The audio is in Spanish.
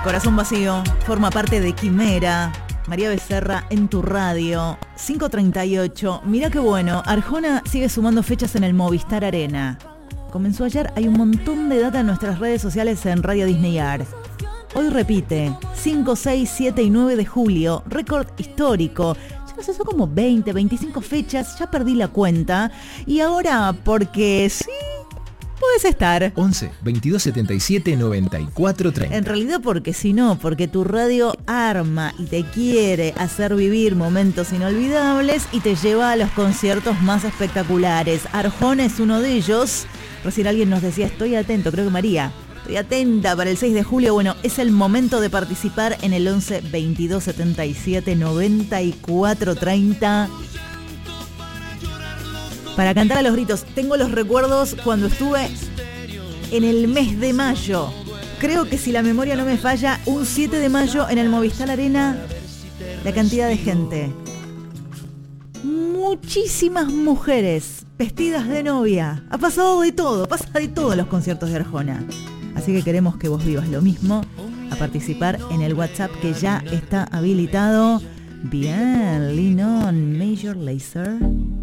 Corazón Vacío forma parte de Quimera. María Becerra en tu radio. 5:38. Mirá qué bueno. Arjona sigue sumando fechas en el Movistar Arena. Comenzó ayer. Hay un montón de data en nuestras redes sociales en Radio Disney Art. Hoy repite. 5, 6, 7 y 9 de julio. Récord histórico. Ya no sé, son como 20, 25 fechas. Ya perdí la cuenta. Y ahora, porque sí, puedes estar. 11 22 77 94 30. En realidad porque si no, porque tu radio arma y te quiere hacer vivir momentos inolvidables y te lleva a los conciertos más espectaculares. Arjona es uno de ellos. Recién alguien nos decía, estoy atento, creo que María. Estoy atenta para el 6 de julio. Bueno, es el momento de participar en el 11 22 77 94 30. Para cantar a los gritos. Tengo los recuerdos cuando estuve en el mes de mayo. Creo que si la memoria no me falla, un 7 de mayo en el Movistar Arena, la cantidad de gente. Muchísimas mujeres vestidas de novia. Ha pasado de todo, pasa de todo en los conciertos de Arjona. Así que queremos que vos vivas lo mismo, a participar en el WhatsApp que ya está habilitado. Bien, Lean On, Major Lazer.